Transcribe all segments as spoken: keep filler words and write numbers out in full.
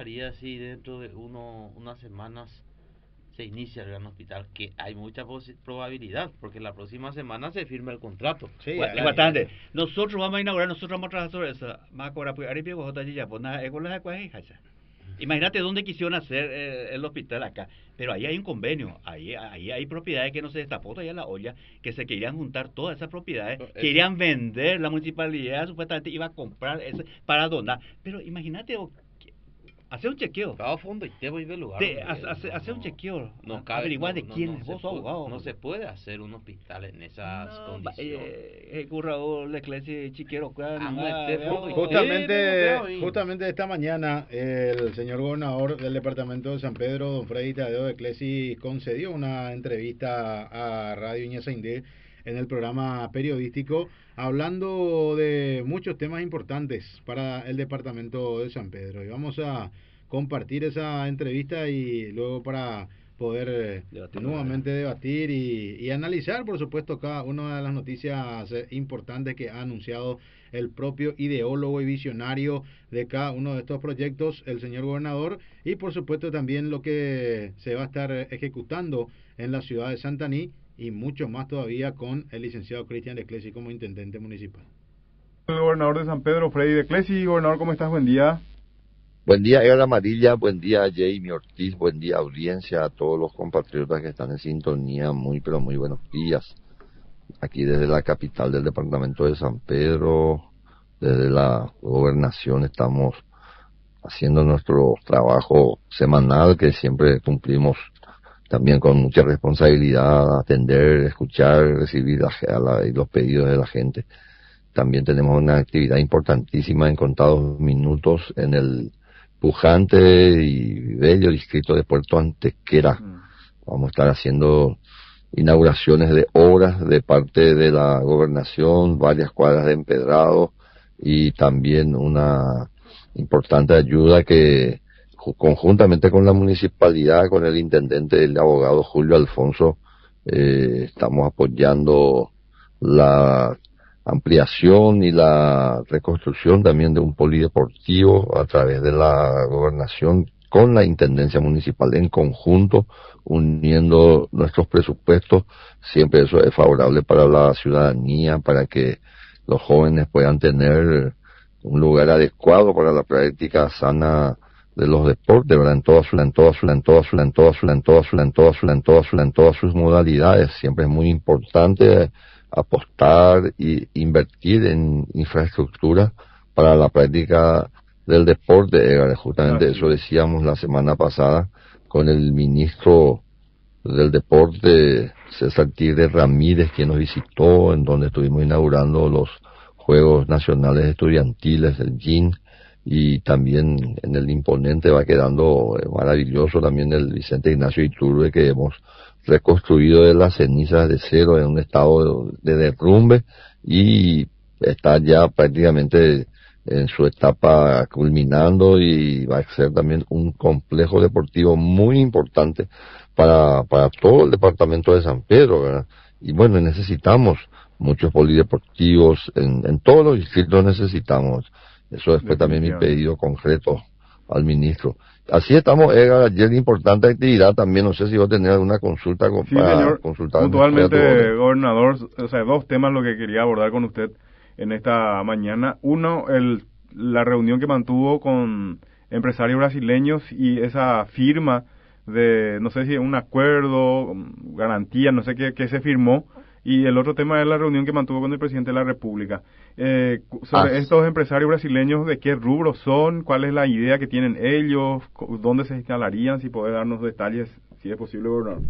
pasaría si dentro de uno, unas semanas se inicia el gran hospital? Que hay mucha posi- probabilidad, porque la próxima semana se firma el contrato. Sí, Gua- hay- Bastante. Nosotros vamos a inaugurar, nosotros vamos a trabajar sobre eso. Más ahora, pues, ahora pienso, Jota, ya, pues, nada, es con las acuas, hija, ya. Imagínate dónde quisieron hacer eh, el hospital acá, pero ahí hay un convenio, ahí, ahí hay propiedades que no se destapó todavía la olla, que se querían juntar todas esas propiedades, No, eso- querían vender, la municipalidad supuestamente iba a comprar ese para donar, pero imagínate, o- que- hacer un chequeo, Cada fondo y te voy a ver el lugar. te, donde- hace, hace, no, hace un no, chequeo, no a- cabe, averiguar no, de no, quién no es, se vos sos puede- abogado. No se puede hacer un hospital en esas No, condiciones. eh, eh, currador, la clase chiquero, claro, Vamos nada, a este veo. fondo y- Justamente, Pero, pero, justamente esta mañana el señor gobernador del departamento de San Pedro, don Freddy Tadeo de Clesi, concedió una entrevista a Radio Ñazaindé en el programa periodístico, hablando de muchos temas importantes para el departamento de San Pedro. Y vamos a compartir esa entrevista y luego para poder eh, Debatir, nuevamente debatir y, y analizar, por supuesto, cada una de las noticias eh, importantes que ha anunciado el propio ideólogo y visionario de cada uno de estos proyectos, el señor gobernador, y por supuesto también lo que se va a estar eh, ejecutando en la ciudad de Santaní y mucho más todavía con el licenciado Cristian de Clesi como intendente municipal. El gobernador de San Pedro, Freddy de Clesi. Gobernador, ¿cómo estás? Buen día. Buen día, Edgar Amarilla, buen día, Jamie Ortiz, buen día, audiencia, a todos los compatriotas que están en sintonía, muy pero muy buenos días. Aquí desde la capital del departamento de San Pedro, desde la gobernación, estamos haciendo nuestro trabajo semanal que siempre cumplimos también con mucha responsabilidad, atender, escuchar, recibir a la, los pedidos de la gente. También tenemos una actividad importantísima en contados minutos en el pujante y bello distrito de Puerto Antequera. Vamos a estar haciendo inauguraciones de obras de parte de la gobernación, varias cuadras de empedrado y también una importante ayuda que conjuntamente con la municipalidad, con el intendente, el abogado Julio Alfonso, eh, estamos apoyando la ampliación y la reconstrucción también de un polideportivo a través de la gobernación con la intendencia municipal en conjunto, uniendo nuestros presupuestos. Siempre eso es favorable para la ciudadanía, para que los jóvenes puedan tener un lugar adecuado para la práctica sana de los deportes, ¿verdad? En todas sus, en todas sus, en todas sus, en todas sus, en todas sus, en todas sus, en todas sus, en todas sus modalidades. Siempre es muy importante apostar y invertir en infraestructura para la práctica del deporte. Eh, justamente eso decíamos la semana pasada con el ministro del deporte, César Tigre Ramírez, quien nos visitó, en donde estuvimos inaugurando los Juegos Nacionales Estudiantiles, el G I N, y también en el imponente va quedando eh, maravilloso también el Vicente Ignacio Iturbe, que hemos reconstruido de las cenizas de cero en un estado de, de derrumbe y está ya prácticamente en su etapa culminando y va a ser también un complejo deportivo muy importante para, para todo el departamento de San Pedro, ¿verdad? Y bueno, necesitamos muchos polideportivos, en, en todos los distritos necesitamos. Eso fue también mi pedido concreto al ministro. Así estamos, Edgar, ayer importante actividad también, no sé si vos tenés alguna consulta con, sí, para señor, consultar. Puntualmente, gobernador, o sea, dos temas lo que quería abordar con usted en esta mañana. Uno, el, la reunión que mantuvo con empresarios brasileños y esa firma de, no sé si un acuerdo, garantía, no sé qué, qué se firmó. Y el otro tema es la reunión que mantuvo con el presidente de la República. Eh, sobre ah, estos empresarios brasileños, ¿de qué rubro son? ¿Cuál es la idea que tienen ellos? ¿Dónde se instalarían? Si puede darnos detalles, si es posible, gobernador.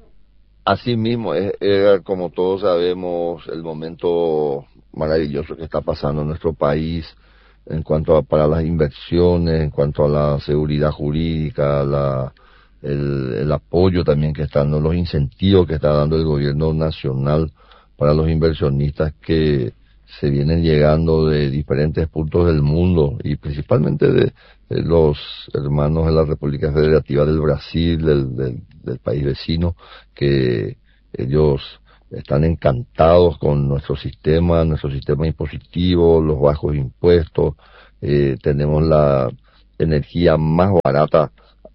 Así mismo, es, es, como todos sabemos, el momento maravilloso que está pasando en nuestro país en cuanto a para las inversiones, en cuanto a la seguridad jurídica, la El, el apoyo también que está dando, los incentivos que está dando el gobierno nacional para los inversionistas que se vienen llegando de diferentes puntos del mundo y principalmente de, de los hermanos de la República Federativa del Brasil, del, del, del país vecino, que ellos están encantados con nuestro sistema, nuestro sistema impositivo, los bajos impuestos. Eh, tenemos la energía más barata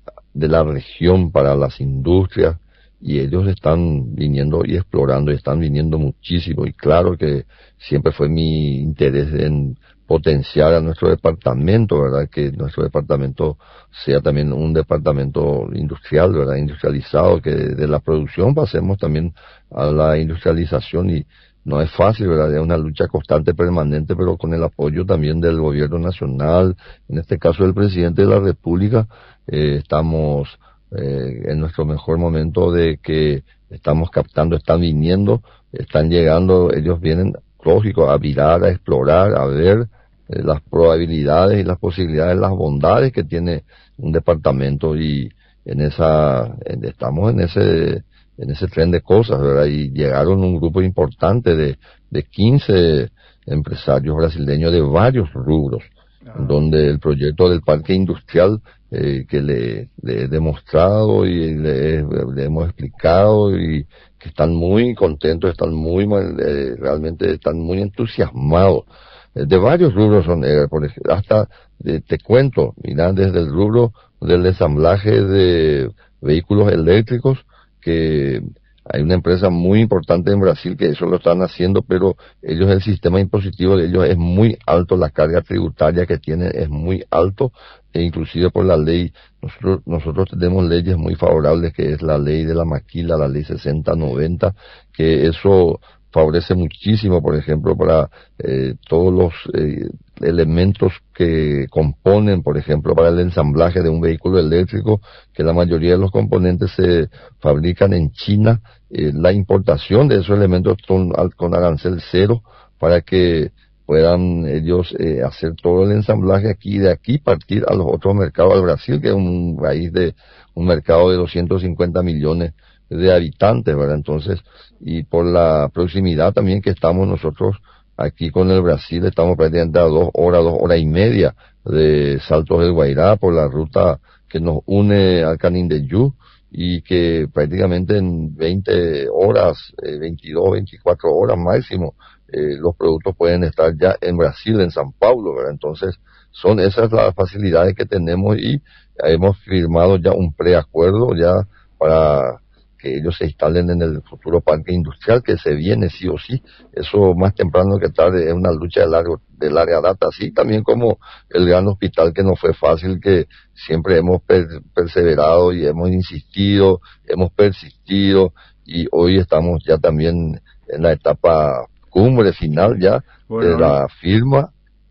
de la región para las industrias, y ellos están viniendo y explorando, y están viniendo muchísimo, y claro que siempre fue mi interés en potenciar a nuestro departamento, ¿verdad? Que nuestro departamento sea también un departamento industrial, ¿verdad? Industrializado, que de la producción pasemos también a la industrialización, y no es fácil, ¿verdad? Es una lucha constante, permanente, pero con el apoyo también del gobierno nacional, en este caso del presidente de la República, eh, estamos eh, en nuestro mejor momento de que estamos captando, están viniendo, están llegando, ellos vienen, lógico, a mirar, a explorar, a ver eh, las probabilidades y las posibilidades, las bondades que tiene un departamento, y en esa, en, estamos en ese en ese tren de cosas, ¿verdad? Y llegaron un grupo importante de, de quince empresarios brasileños de varios rubros, ah. donde el proyecto del parque industrial eh, que le, le he demostrado y le, le hemos explicado, y que están muy contentos, están muy eh, realmente están muy entusiasmados. Eh, de varios rubros son, eh, por ejemplo, hasta eh, te cuento, mira, desde el rubro del ensamblaje de vehículos eléctricos, que hay una empresa muy importante en Brasil que eso lo están haciendo, pero ellos, el sistema impositivo de ellos es muy alto, la carga tributaria que tienen es muy alto, e inclusive por la ley, nosotros, nosotros tenemos leyes muy favorables, que es la ley de la maquila, la ley sesenta noventa, que eso favorece muchísimo, por ejemplo, para eh, todos los eh, elementos que componen, por ejemplo, para el ensamblaje de un vehículo eléctrico, que la mayoría de los componentes se fabrican en China, eh, la importación de esos elementos con, con arancel cero, para que puedan ellos eh, hacer todo el ensamblaje aquí, y de aquí partir a los otros mercados, al Brasil, que es un país de un mercado de doscientos cincuenta millones de habitantes, ¿verdad? Entonces, y por la proximidad también que estamos nosotros aquí con el Brasil, estamos prácticamente a dos horas, dos horas y media de Saltos del Guairá, por la ruta que nos une al Canindeyú, y que prácticamente en veinte horas, eh, veintidós, veinticuatro horas máximo, eh, los productos pueden estar ya en Brasil, en San Paulo, ¿verdad? Entonces, son esas las facilidades que tenemos, y hemos firmado ya un preacuerdo ya para que ellos se instalen en el futuro parque industrial que se viene sí o sí. Eso más temprano que tarde es una lucha de largo, de larga data, así también como el gran hospital, que no fue fácil, que siempre hemos per, perseverado y hemos insistido, hemos persistido, y hoy estamos ya también en la etapa cumbre final ya bueno, de la firma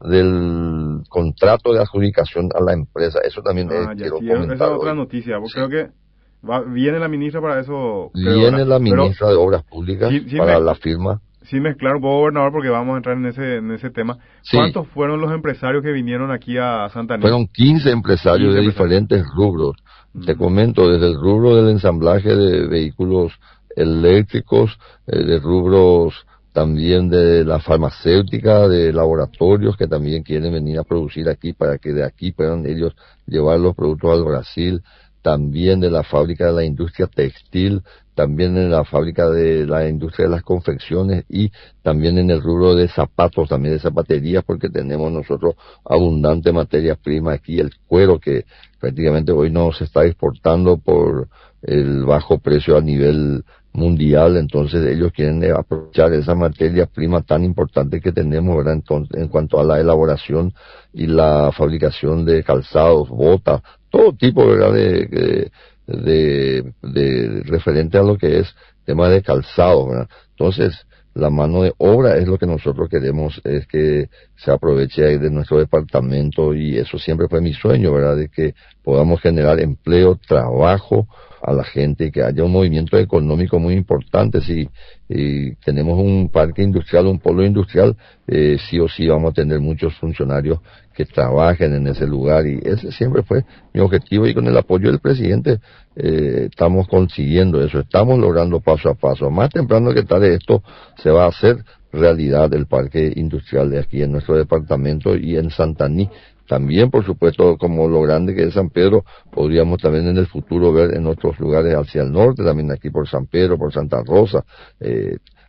del contrato de adjudicación a la empresa. Eso también ah, es, ya, quiero sí, comentar esa es otra hoy. noticia, porque Sí. creo que Va, viene la ministra para eso. Viene creo, la ministra pero, de Obras Públicas sí, sí para me, la firma. Sí, mezclar un poco, gobernador, porque vamos a entrar en ese en ese tema. Sí. ¿Cuántos fueron los empresarios que vinieron aquí a Santa Ana? Fueron quince empresarios quince de empresarios. diferentes rubros. Mm. Te Mm. comento, desde el rubro del ensamblaje de vehículos eléctricos, eh, de rubros también de la farmacéutica, de laboratorios que también quieren venir a producir aquí, para que de aquí puedan ellos llevar los productos al Brasil, también de la fábrica de la industria textil, también en la fábrica de la industria de las confecciones, y también en el rubro de zapatos, también de zapaterías, porque tenemos nosotros abundante materia prima aquí, el cuero, que prácticamente hoy no se está exportando por el bajo precio a nivel mundial. Entonces ellos quieren aprovechar esa materia prima tan importante que tenemos, ¿verdad? Entonces, en cuanto a la elaboración y la fabricación de calzados, botas, todo tipo, ¿verdad? De, de, de, de referente a lo que es tema de calzado, ¿verdad? Entonces, la mano de obra es lo que nosotros queremos, es que se aproveche de nuestro departamento, y eso siempre fue mi sueño, ¿verdad? De que podamos generar empleo, trabajo a la gente, y que haya un movimiento económico muy importante. Si y tenemos un parque industrial, un polo industrial, eh, sí o sí vamos a tener muchos funcionarios que trabajen en ese lugar, y ese siempre fue mi objetivo, y con el apoyo del presidente eh, estamos consiguiendo eso, estamos logrando paso a paso. Más temprano que tarde esto se va a hacer realidad, el parque industrial de aquí en nuestro departamento y en Santaní. También, por supuesto, como lo grande que es San Pedro, podríamos también en el futuro ver en otros lugares hacia el norte, también aquí por San Pedro, por Santa Rosa, eh,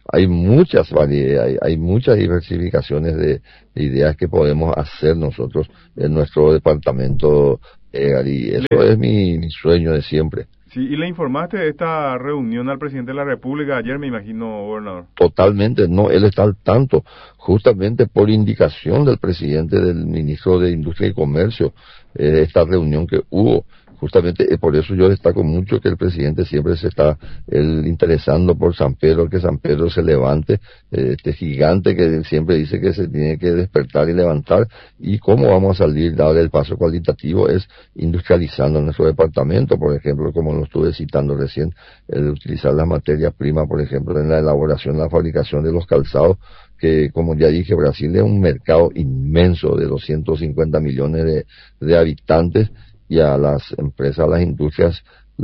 hay muchas variedades, hay, hay muchas diversificaciones de, de ideas que podemos hacer nosotros en nuestro departamento, Edgar, y eso Le... es mi, mi sueño de siempre. Sí, y le informaste de esta reunión al presidente de la República ayer, me imagino, gobernador. Totalmente, no, él está al tanto, justamente por indicación del presidente, del ministro de Industria y Comercio, eh, esta reunión que hubo. Justamente eh, por eso yo destaco mucho que el presidente siempre se está él, interesando por San Pedro, que San Pedro se levante, eh, este gigante que él siempre dice que se tiene que despertar y levantar. Y cómo vamos a salir, darle el paso cualitativo, es industrializando nuestro departamento, por ejemplo, como lo estuve citando recién, el utilizar las materias primas, por ejemplo, en la elaboración, la fabricación de los calzados, que como ya dije, Brasil es un mercado inmenso de doscientos cincuenta millones de, de habitantes, y a las empresas, a las industrias,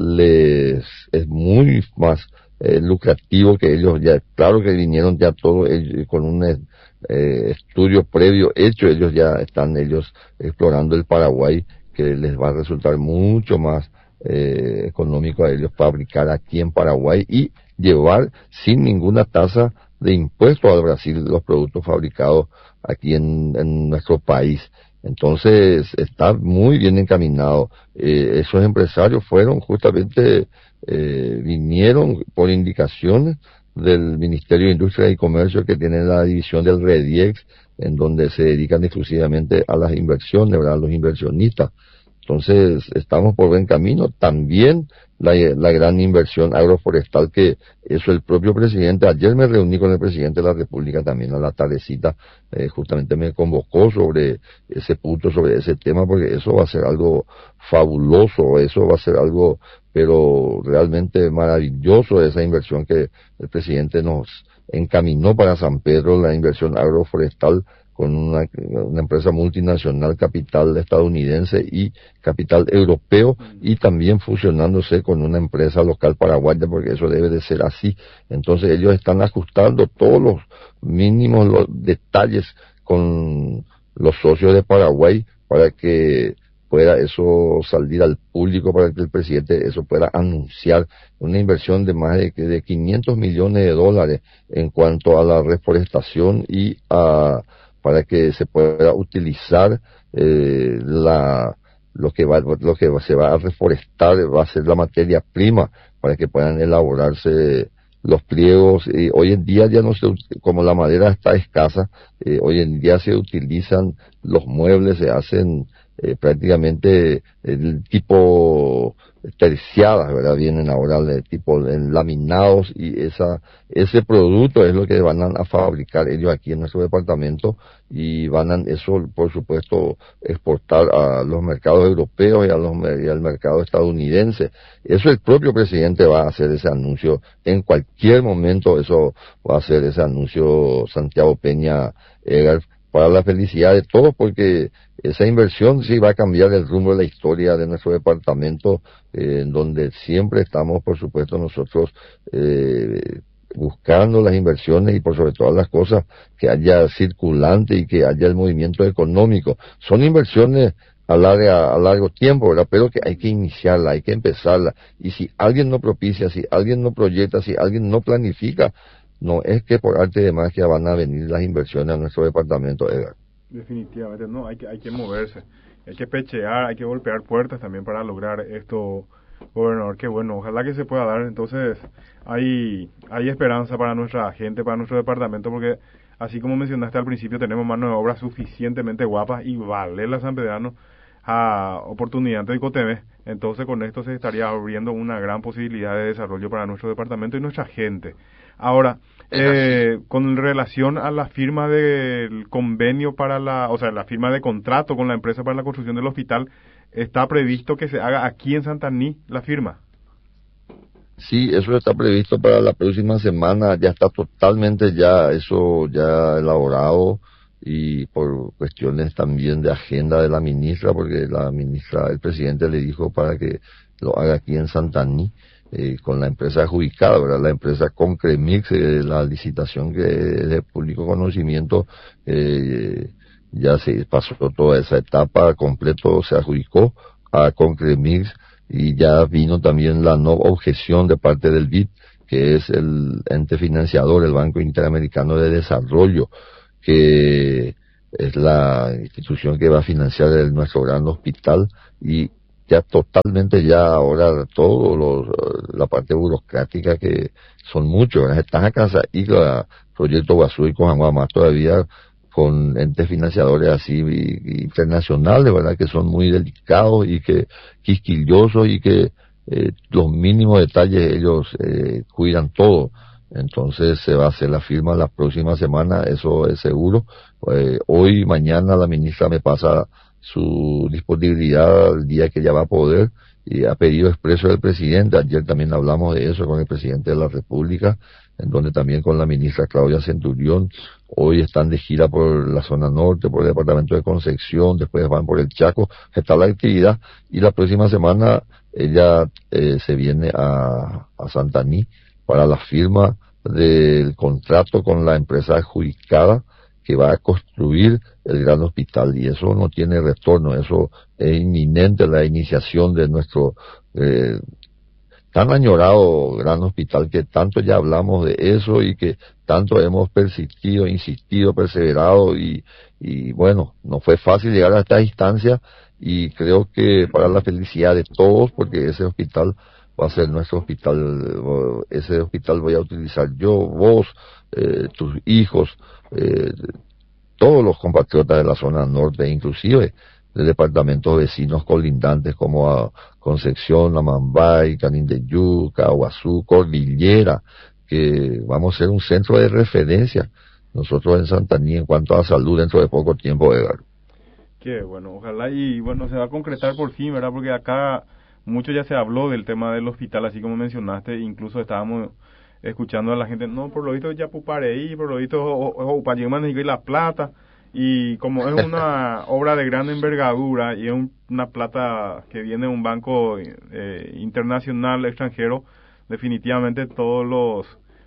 les es muy más eh, lucrativo que ellos ya, claro que vinieron ya todos con un eh, estudio previo hecho, ellos ya están ellos explorando el Paraguay, que les va a resultar mucho más eh, económico a ellos fabricar aquí en Paraguay y llevar sin ninguna tasa de impuesto al Brasil los productos fabricados aquí en, en nuestro país. Entonces está muy bien encaminado. Eh, esos empresarios fueron justamente, eh, vinieron por indicaciones del Ministerio de Industria y Comercio, que tiene la división del REDIEX, en donde se dedican exclusivamente a las inversiones, ¿verdad?, a los inversionistas. Entonces estamos por buen camino. También la, la gran inversión agroforestal, que eso el propio presidente, ayer me reuní con el presidente de la República también a la tardecita, eh, justamente me convocó sobre ese punto, sobre ese tema, porque eso va a ser algo fabuloso, eso va a ser algo, pero realmente maravilloso, esa inversión que el presidente nos encaminó para San Pedro, la inversión agroforestal, con una, una empresa multinacional, capital estadounidense y capital europeo, y también fusionándose con una empresa local paraguaya, porque eso debe de ser así. Entonces ellos están ajustando todos los mínimos los detalles con los socios de Paraguay para que pueda eso salir al público, para que el presidente eso pueda anunciar una inversión de más de, de quinientos millones de dólares en cuanto a la reforestación y a para que se pueda utilizar eh, la lo que va lo que se va a reforestar, va a ser la materia prima para que puedan elaborarse los pliegos. Eh, hoy en día ya no se, como la madera está escasa, eh, hoy en día se utilizan los muebles, se hacen eh, prácticamente el tipo terciadas, ¿verdad? Vienen ahora de tipo en laminados, y esa ese producto es lo que van a fabricar ellos aquí en nuestro departamento, y van a eso, por supuesto, exportar a los mercados europeos y, a los, y al mercado estadounidense. Eso el propio presidente va a hacer ese anuncio en cualquier momento, eso va a hacer ese anuncio Santiago Peña, Edgar, para la felicidad de todos, porque esa inversión sí va a cambiar el rumbo de la historia de nuestro departamento, eh, en donde siempre estamos, por supuesto, nosotros eh, buscando las inversiones y por sobre todas las cosas que haya circulante y que haya el movimiento económico. Son inversiones a largo, a largo tiempo, ¿verdad? Pero que hay que iniciarla, hay que empezarla. Y si alguien no propicia, si alguien no proyecta, si alguien no planifica, no es que por arte de magia van a venir las inversiones a nuestro departamento, Edgar. Definitivamente, no, hay que, hay que moverse, hay que pechear, hay que golpear puertas también para lograr esto, gobernador. Qué bueno, ojalá que se pueda dar. Entonces hay, hay esperanza para nuestra gente, para nuestro departamento, porque así como mencionaste al principio, tenemos mano de obra suficientemente guapas y vale la sanpedrano a oportunidad de Coteve. Entonces con esto se estaría abriendo una gran posibilidad de desarrollo para nuestro departamento y nuestra gente. Ahora, eh, con relación a la firma del convenio para la, o sea, la firma de contrato con la empresa para la construcción del hospital, ¿está previsto que se haga aquí en Santaní la firma? Sí, eso está previsto para la próxima semana, ya está totalmente ya eso ya elaborado, y por cuestiones también de agenda de la ministra, porque la ministra, el presidente le dijo para que lo haga aquí en Santaní, eh, con la empresa adjudicada, ¿verdad? La empresa Concremix, eh, la licitación que es de público conocimiento, eh, ya se pasó toda esa etapa, completo se adjudicó a Concremix, y ya vino también la no objeción de parte del B I D, que es el ente financiador, el Banco Interamericano de Desarrollo, que es la institución que va a financiar el, nuestro gran hospital, y ya totalmente ya ahora todo los, la parte burocrática, que son muchos, ¿verdad? Están acá y el proyecto Guazú y Cojangua más todavía con entes financiadores así y, y internacionales, ¿verdad? Que son muy delicados y que quisquillosos y que eh, los mínimos detalles ellos eh, cuidan todo. Entonces se va a hacer la firma la próxima semana, eso es seguro. Eh, hoy, mañana la ministra me pasa su disponibilidad el día que ella va a poder, y a pedido expreso del presidente. Ayer también hablamos de eso con el presidente de la República, en donde también con la ministra Claudia Centurión. Hoy están de gira por la zona norte, por el departamento de Concepción, después van por el Chaco, está la actividad, y la próxima semana ella eh, se viene a, a Santaní para la firma del contrato con la empresa adjudicada que va a construir el gran hospital, y eso no tiene retorno, eso es inminente, la iniciación de nuestro eh, tan añorado gran hospital, que tanto ya hablamos de eso y que tanto hemos persistido, insistido, perseverado, y, y bueno, no fue fácil llegar a esta instancia, y creo que para la felicidad de todos, porque ese hospital va a ser nuestro hospital, ese hospital voy a utilizar yo, vos, eh, tus hijos, eh, todos los compatriotas de la zona norte, inclusive de departamentos vecinos colindantes como a Concepción, Amambay, Canindeyú, Caguazú, Cordillera, que vamos a ser un centro de referencia nosotros en Santaní en cuanto a salud dentro de poco tiempo, Edgar. Qué bueno, ojalá y bueno, se va a concretar por fin, ¿verdad? Porque acá mucho ya se habló del tema del hospital, así como mencionaste, incluso estábamos escuchando a la gente, no, por lo visto ya Pupareí, por lo visto Upayuman y La Plata, y como es una obra de gran envergadura y es un, una plata que viene de un banco eh, internacional extranjero, definitivamente todos los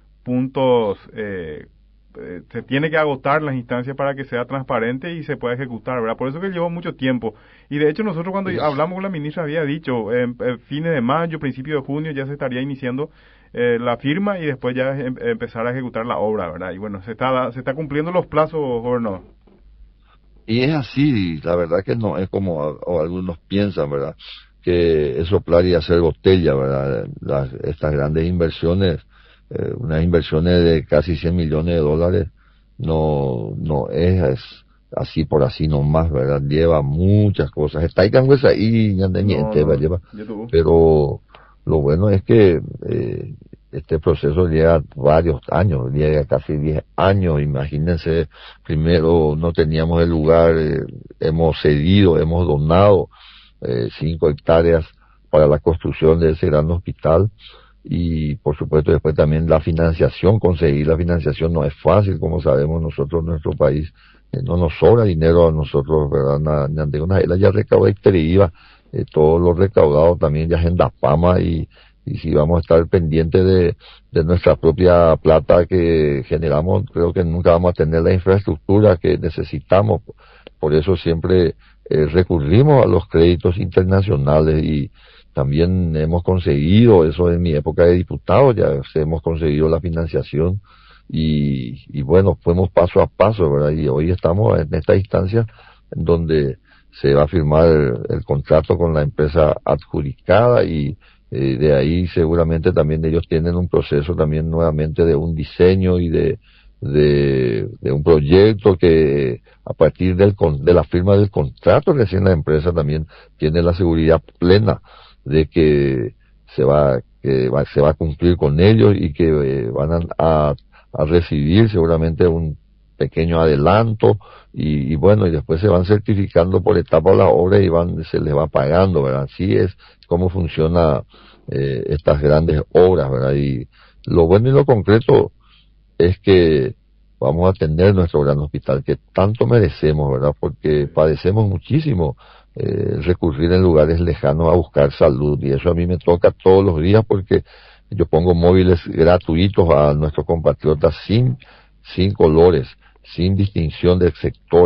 puntos eh, eh, se tiene que agotar las instancias para que sea transparente y se pueda ejecutar, ¿verdad? Por eso que llevó mucho tiempo. Y de hecho nosotros cuando yes. hablamos con la ministra había dicho, en eh, eh, fines de mayo, principio de junio ya se estaría iniciando eh, la firma y después ya em, empezar a ejecutar la obra, ¿verdad? Y bueno, se está se está cumpliendo los plazos, ¿o no? Y es así, la verdad que no es como o algunos piensan, ¿verdad? Que es soplar y hacer botella, ¿verdad? Las, estas grandes inversiones, eh, unas inversiones de casi cien millones de dólares, no no es, es así por así nomás, ¿verdad? Lleva muchas cosas. Está ahí canguesa y no, no, lleva, pero lo bueno es que eh, este proceso lleva varios años, llega casi diez años, imagínense, primero no teníamos el lugar, eh, hemos cedido, hemos donado eh, cinco hectáreas para la construcción de ese gran hospital, y por supuesto después también la financiación, conseguir la financiación no es fácil, como sabemos nosotros en nuestro país, eh, no nos sobra dinero a nosotros, ¿verdad? Una ya recauda y eh, todo lo recaudado también ya es en Dapama, y y si vamos a estar pendientes de, de nuestra propia plata que generamos, creo que nunca vamos a tener la infraestructura que necesitamos. Por eso siempre eh, recurrimos a los créditos internacionales, y también hemos conseguido, eso en mi época de diputado, ya hemos conseguido la financiación, y, y bueno, fuimos paso a paso, ¿verdad? Y hoy estamos en esta instancia en donde se va a firmar el, el contrato con la empresa adjudicada, y Eh, de ahí seguramente también ellos tienen un proceso también nuevamente de un diseño y de de, de un proyecto que a partir del de la firma del contrato recién la empresa también tiene la seguridad plena de que se va que va, se va a cumplir con ellos, y que eh, van a, a, a recibir seguramente un pequeño adelanto, y, y bueno, y después se van certificando por etapas las obras y van se les va pagando, ¿verdad? Así es como funciona eh, estas grandes obras, ¿verdad? Y lo bueno y lo concreto es que vamos a tener nuestro gran hospital que tanto merecemos, ¿verdad? Porque padecemos muchísimo eh, recurrir en lugares lejanos a buscar salud, y eso a mí me toca todos los días, porque yo pongo móviles gratuitos a nuestros compatriotas sin sin colores, sin distinción de sectores,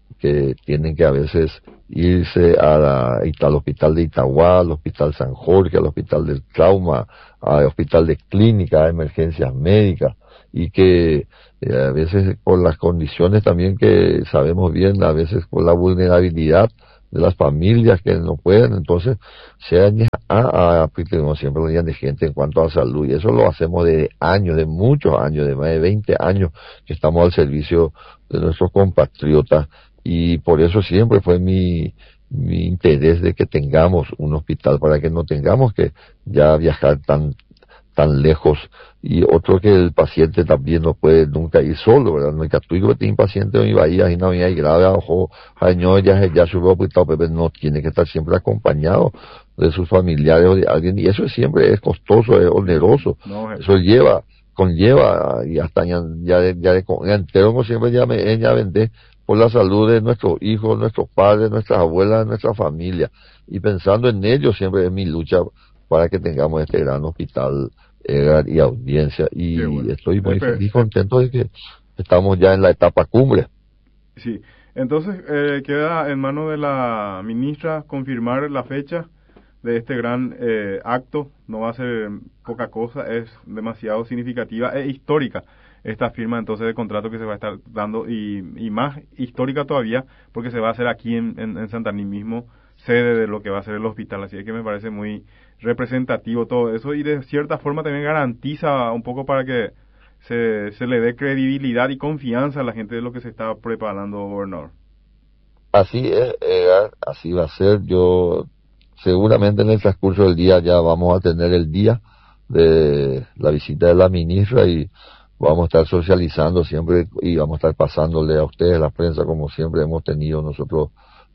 que tienen que a veces irse a la, al hospital de Itagua, al hospital San Jorge, al hospital del trauma, al hospital de clínica, a emergencias médicas, y que eh, a veces por las condiciones también que sabemos bien, a veces por la vulnerabilidad de las familias que no pueden, entonces se han a, a, tenemos siempre un día de gente en cuanto a salud, y eso lo hacemos de años, de muchos años, de más de veinte años que estamos al servicio de nuestros compatriotas, y por eso siempre fue mi mi interés de que tengamos un hospital, para que no tengamos que ya viajar tan tan lejos, y otro que el paciente también no puede nunca ir solo, ¿verdad? No hay que tú tiene paciente en mi bahía y no hay grave, ojo, año ya ya subió hospital, pero no tiene que estar siempre acompañado de sus familiares o de alguien, y eso siempre es costoso, es oneroso, no, eso lleva, conlleva, y hasta ya, ya, de, ya, de, ya entero como siempre ya me ya vendé por la salud de nuestros hijos, nuestros padres, nuestras abuelas, nuestra familia, y pensando en ellos siempre es mi lucha para que tengamos este gran hospital Edgar y audiencia, y bueno, estoy muy feliz, contento de que estamos ya en la etapa cumbre. Sí, entonces eh, queda en manos de la ministra confirmar la fecha de este gran eh, acto. No va a ser poca cosa, es demasiado significativa e histórica esta firma entonces de contrato que se va a estar dando, y, y más histórica todavía porque se va a hacer aquí en, en, en Santaní mismo, sede de lo que va a ser el hospital, así que me parece muy representativo todo eso, y de cierta forma también garantiza un poco para que se, se le dé credibilidad y confianza a la gente de lo que se está preparando, gobernador. Así es, Edgar, así va a ser. Yo seguramente en el transcurso del día ya vamos a tener el día de la visita de la ministra, y vamos a estar socializando siempre, y vamos a estar pasándole a ustedes, la prensa, como siempre hemos tenido nosotros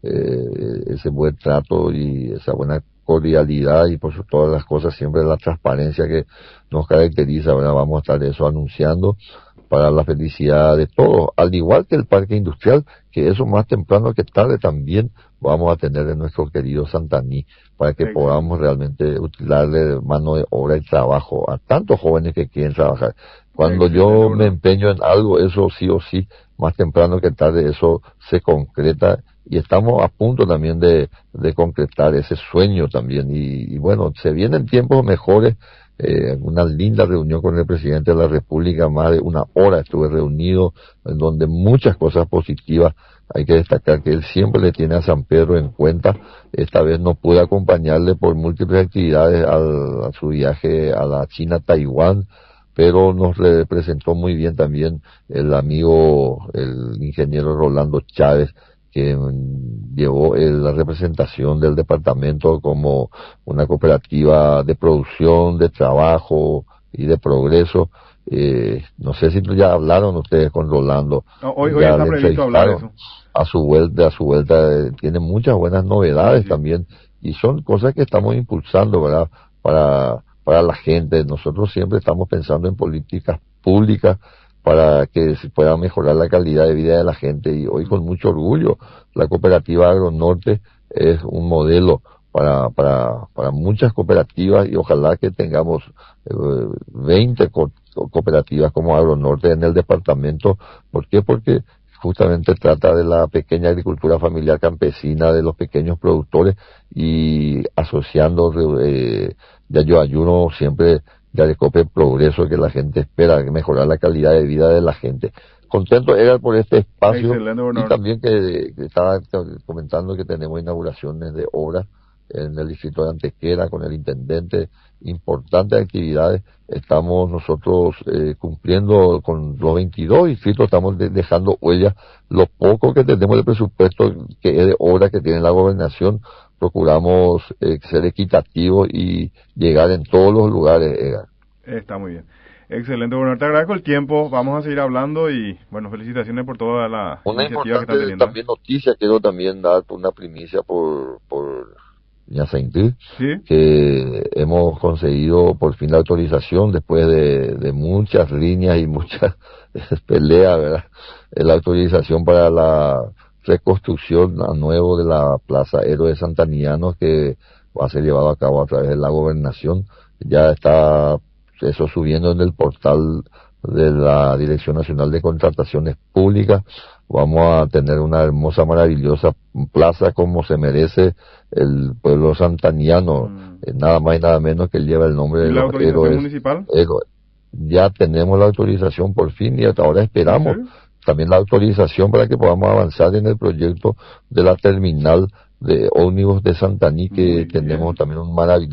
eh, ese buen trato y esa buena cordialidad, y por todas las cosas siempre la transparencia que nos caracteriza, ¿verdad? Vamos a estar eso anunciando para la felicidad de todos, al igual que el parque industrial, que eso más temprano que tarde también vamos a tener en nuestro querido Santaní, para que Exacto. podamos realmente utilizarle mano de obra y trabajo a tantos jóvenes que quieren trabajar. Cuando Exacto. yo me empeño en algo, eso sí o sí, más temprano que tarde eso se concreta, y estamos a punto también de, de concretar ese sueño también, y, y bueno, se vienen tiempos mejores. Eh, una linda reunión con el presidente de la República, más de una hora estuve reunido, en donde muchas cosas positivas. Hay que destacar que él siempre le tiene a San Pedro en cuenta. Esta vez no pude acompañarle por múltiples actividades al, a su viaje a la China, Taiwán, pero nos representó muy bien también el amigo, el ingeniero Rolando Chávez, que llevó eh, la representación del departamento como una cooperativa de producción, de trabajo y de progreso. Eh, no sé si ya hablaron ustedes con Rolando. No, hoy, hoy está previsto hablar eso. A su vuelta, a su vuelta eh, tiene muchas buenas novedades sí, sí. también, y son cosas que estamos impulsando, ¿verdad? Para, para la gente. Nosotros siempre estamos pensando en políticas públicas para que se pueda mejorar la calidad de vida de la gente, y hoy con mucho orgullo la cooperativa Agronorte es un modelo para para para muchas cooperativas, y ojalá que tengamos eh, veinte co cooperativas como Agronorte en el departamento. ¿Por qué? Porque justamente trata de la pequeña agricultura familiar campesina, de los pequeños productores, y asociando eh, ya yo ayuno siempre ya de copia progreso que la gente espera, que mejorar la calidad de vida de la gente. Contento era por este espacio, y también que, que estaba comentando que tenemos inauguraciones de obras en el distrito de Antequera con el intendente, importantes actividades. Estamos nosotros eh, cumpliendo con los veintidós distritos, estamos de, dejando huellas. Lo poco que tenemos de presupuesto que es de obras que tiene la gobernación, procuramos eh, ser equitativos y llegar en todos los lugares. Edgar. Está muy bien. Excelente, bueno, te agradezco el tiempo, vamos a seguir hablando, y bueno, felicitaciones por toda la una iniciativa que están teniendo. También noticia, quiero también dar una primicia por por Ñazaintí, ¿sí? Que hemos conseguido por fin la autorización después de, de muchas líneas y muchas peleas, ¿verdad? La autorización para la reconstrucción a nuevo de la Plaza Héroes Santanianos, que va a ser llevado a cabo a través de la gobernación. Ya está eso subiendo en el portal de la Dirección Nacional de Contrataciones Públicas. Vamos a tener una hermosa, maravillosa plaza como se merece el pueblo santaniano, mm. eh, nada más y nada menos que lleva el nombre de ¿Y la los autorización héroes, municipal? héroes. Ya tenemos la autorización por fin y hasta ahora esperamos ¿Sí? también la autorización para que podamos avanzar en el proyecto de la terminal de ómnibus de Santaní, que tenemos también un maravilloso